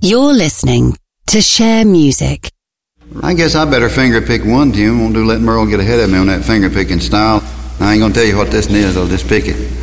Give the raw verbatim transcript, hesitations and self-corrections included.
You're listening to Share Music. I guess I better finger pick one tune. Won't do let Merle get ahead of me on that finger picking style. I ain't gonna tell you what this is, I'll just pick it.